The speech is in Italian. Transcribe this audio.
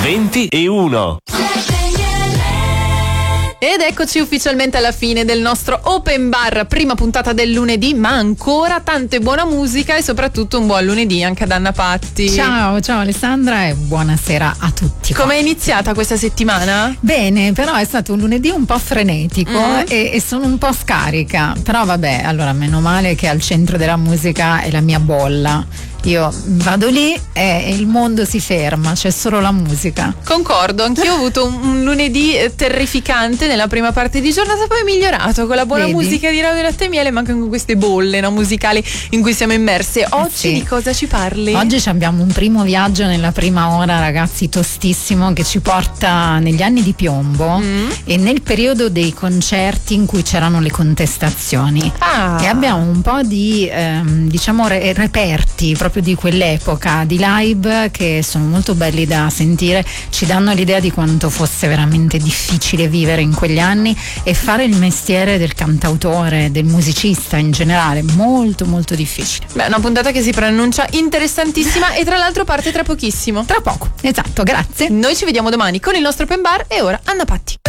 20:01. Ed eccoci ufficialmente alla fine del nostro Open Bar, prima puntata del lunedì, ma ancora tante buona musica e soprattutto un buon lunedì anche ad Anna Patti. Ciao Alessandra e buonasera a tutti. Come è iniziata questa settimana? Bene, però è stato un lunedì un po' frenetico e sono un po' scarica, però vabbè, allora meno male che al centro della musica è la mia bolla. Io vado lì e il mondo si ferma, c'è solo la musica. Concordo, anch'io ho avuto un lunedì terrificante nella prima parte di giornata, poi migliorato con la buona musica di Radio Latte e Miele, ma anche con queste bolle musicali in cui siamo immerse. Oggi di cosa ci parli? Oggi abbiamo un primo viaggio nella prima ora, ragazzi, tostissimo, che ci porta negli anni di piombo e nel periodo dei concerti in cui c'erano le contestazioni. E abbiamo un po' di reperti proprio di quell'epoca di live che sono molto belli da sentire, ci danno l'idea di quanto fosse veramente difficile vivere in quegli anni e fare il mestiere del cantautore, del musicista in generale, molto molto difficile. Beh, una puntata che si preannuncia interessantissima e tra l'altro parte tra pochissimo. Tra poco, esatto, grazie. Noi ci vediamo domani con il nostro Open Bar e ora Anna Patti.